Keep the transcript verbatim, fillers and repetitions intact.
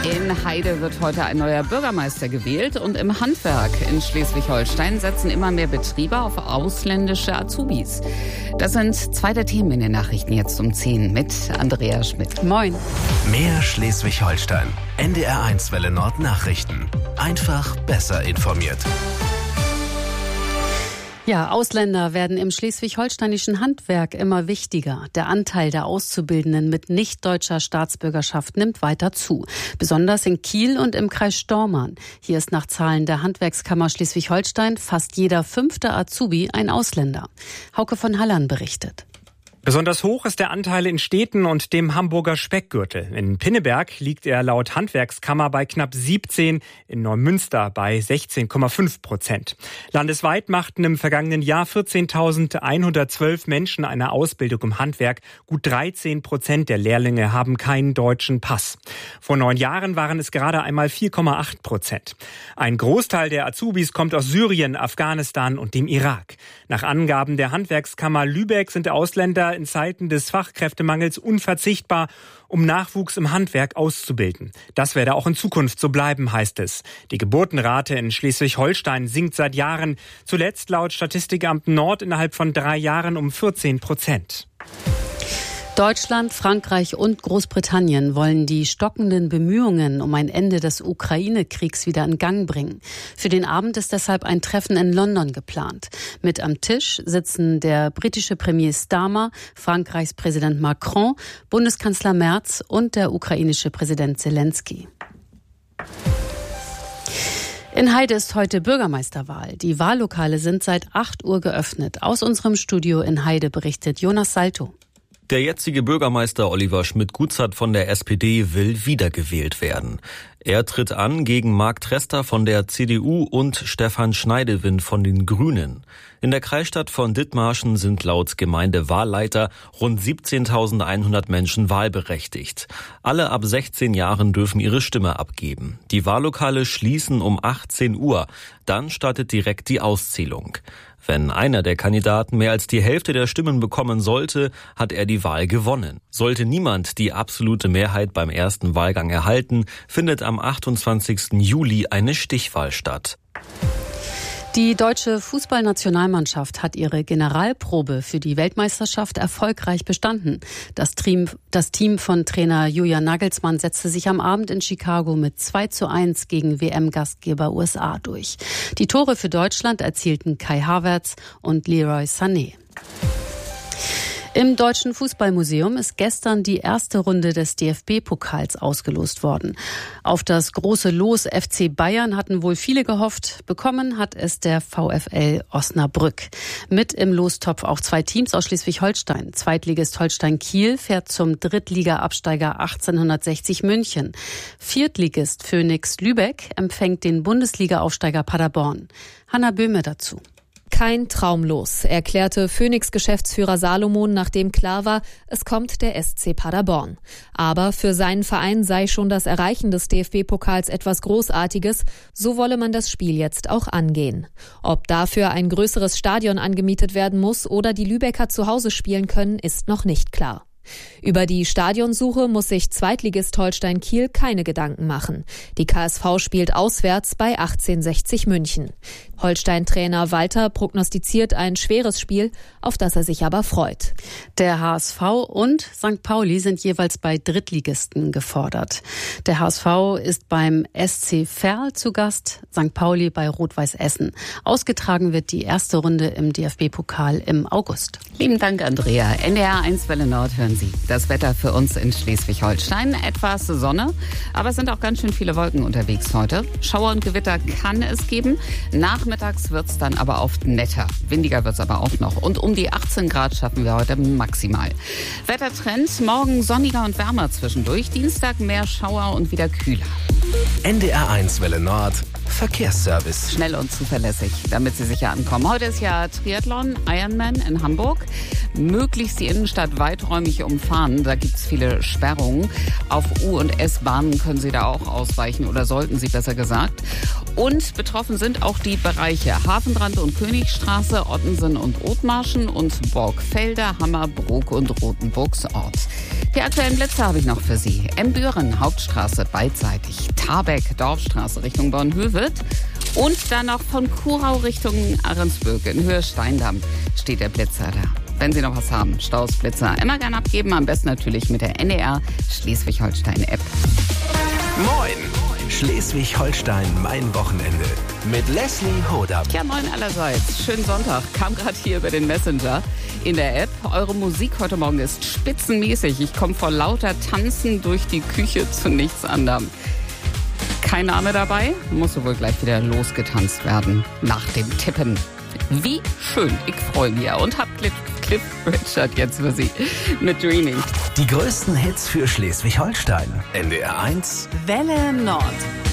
In Heide wird heute ein neuer Bürgermeister gewählt und im Handwerk in Schleswig-Holstein setzen immer mehr Betriebe auf ausländische Azubis. Das sind zwei der Themen in den Nachrichten jetzt um zehn mit Andrea Schmidt. Moin. Mehr Schleswig-Holstein. N D R eins Welle Nord Nachrichten. Einfach besser informiert. Ja, Ausländer werden im schleswig-holsteinischen Handwerk immer wichtiger. Der Anteil der Auszubildenden mit nicht-deutscher Staatsbürgerschaft nimmt weiter zu. Besonders in Kiel und im Kreis Stormarn. Hier ist nach Zahlen der Handwerkskammer Schleswig-Holstein fast jeder fünfte Azubi ein Ausländer. Hauke von Hallern berichtet. Besonders hoch ist der Anteil in Städten und dem Hamburger Speckgürtel. In Pinneberg liegt er laut Handwerkskammer bei knapp siebzehn, in Neumünster bei sechzehn Komma fünf Prozent. Landesweit machten im vergangenen Jahr vierzehntausendeinhundertzwölf Menschen eine Ausbildung im Handwerk. Gut dreizehn Prozent der Lehrlinge haben keinen deutschen Pass. Vor neun Jahren waren es gerade einmal vier Komma acht Prozent. Ein Großteil der Azubis kommt aus Syrien, Afghanistan und dem Irak. Nach Angaben der Handwerkskammer Lübeck sind Ausländer in Zeiten des Fachkräftemangels unverzichtbar, um Nachwuchs im Handwerk auszubilden. Das werde auch in Zukunft so bleiben, heißt es. Die Geburtenrate in Schleswig-Holstein sinkt seit Jahren, zuletzt laut Statistikamt Nord innerhalb von drei Jahren um vierzehn Prozent. Deutschland, Frankreich und Großbritannien wollen die stockenden Bemühungen um ein Ende des Ukraine-Kriegs wieder in Gang bringen. Für den Abend ist deshalb ein Treffen in London geplant. Mit am Tisch sitzen der britische Premier Starmer, Frankreichs Präsident Macron, Bundeskanzler Merz und der ukrainische Präsident Zelensky. In Heide ist heute Bürgermeisterwahl. Die Wahllokale sind seit acht Uhr geöffnet. Aus unserem Studio in Heide berichtet Jonas Salto. Der jetzige Bürgermeister Oliver Schmidt-Gutzert von der S P D will wiedergewählt werden. Er tritt an gegen Marc Trester von der C D U und Stefan Schneidewind von den Grünen. In der Kreisstadt von Dithmarschen sind laut Gemeindewahlleiter rund siebzehntausendeinhundert Menschen wahlberechtigt. Alle ab sechzehn Jahren dürfen ihre Stimme abgeben. Die Wahllokale schließen um achtzehn Uhr. Dann startet direkt die Auszählung. Wenn einer der Kandidaten mehr als die Hälfte der Stimmen bekommen sollte, hat er die Wahl gewonnen. Sollte niemand die absolute Mehrheit beim ersten Wahlgang erhalten, findet am achtundzwanzigsten Juli eine Stichwahl statt. Die deutsche Fußballnationalmannschaft hat ihre Generalprobe für die Weltmeisterschaft erfolgreich bestanden. Das Team, das Team von Trainer Julian Nagelsmann setzte sich am Abend in Chicago mit zwei zu eins gegen W M-Gastgeber U S A durch. Die Tore für Deutschland erzielten Kai Havertz und Leroy Sané. Im Deutschen Fußballmuseum ist gestern die erste Runde des D F B-Pokals ausgelost worden. Auf das große Los F C Bayern hatten wohl viele gehofft. Bekommen hat es der VfL Osnabrück. Mit im Lostopf auch zwei Teams aus Schleswig-Holstein. Zweitligist Holstein Kiel fährt zum Drittliga-Absteiger achtzehnhundertsechzig München. Viertligist Phoenix Lübeck empfängt den Bundesliga-Aufsteiger Paderborn. Hanna Böhme dazu. Kein Traumlos, erklärte Phoenix-Geschäftsführer Salomon, nachdem klar war, es kommt der S C Paderborn. Aber für seinen Verein sei schon das Erreichen des D F B-Pokals etwas Großartiges, so wolle man das Spiel jetzt auch angehen. Ob dafür ein größeres Stadion angemietet werden muss oder die Lübecker zu Hause spielen können, ist noch nicht klar. Über die Stadionsuche muss sich Zweitligist Holstein Kiel keine Gedanken machen. Die K S V spielt auswärts bei achtzehnhundertsechzig München. Holstein-Trainer Walter prognostiziert ein schweres Spiel, auf das er sich aber freut. Der H S V und Sankt Pauli sind jeweils bei Drittligisten gefordert. Der H S V ist beim S C Verl zu Gast, Sankt Pauli bei Rot-Weiß Essen. Ausgetragen wird die erste Runde im D F B-Pokal im August. Lieben Dank, Andrea. N D R eins Welle Nord hören Sie. Das Wetter für uns in Schleswig-Holstein. Etwas Sonne, aber es sind auch ganz schön viele Wolken unterwegs heute. Schauer und Gewitter kann es geben. Nachmittags wird es dann aber oft netter. Windiger wird es aber auch noch. Und um die achtzehn Grad schaffen wir heute maximal. Wettertrend, morgen sonniger und wärmer zwischendurch. Dienstag mehr Schauer und wieder kühler. N D R eins Welle Nord Verkehrsservice. Schnell und zuverlässig, damit Sie sicher ankommen. Heute ist ja Triathlon, Ironman in Hamburg. Möglichst die Innenstadt weiträumig umfahren. Da gibt es viele Sperrungen. Auf U- und S-Bahnen können Sie da auch ausweichen oder sollten Sie besser gesagt. Und betroffen sind auch die Bereiche Hafenrand und Königstraße, Ottensen und Othmarschen und Borgfelder, Hammerbrook und Rothenburgsort. Die aktuellen Blitze habe ich noch für Sie. Embüren, Hauptstraße beidseitig. Tarbeck, Dorfstraße Richtung Bornhöved. Und dann noch von Kurau Richtung Ahrensbürg in Höhe Steindamm steht der Blitzer da. Wenn Sie noch was haben, Staus, Blitzer, immer gerne abgeben. Am besten natürlich mit der N D R Schleswig-Holstein-App. Moin! Schleswig-Holstein, mein Wochenende. Mit Leslie Hodam. Ja, moin allerseits. Schönen Sonntag. Kam gerade hier über den Messenger in der App. Eure Musik heute Morgen ist spitzenmäßig. Ich komme vor lauter Tanzen durch die Küche zu nichts anderem. Kein Name dabei, muss wohl gleich wieder losgetanzt werden nach dem Tippen. Wie schön, ich freue mich. Und hab Cliff, Cliff Richard jetzt für Sie mit Dreaming. Die größten Hits für Schleswig-Holstein. N D R eins Welle Nord.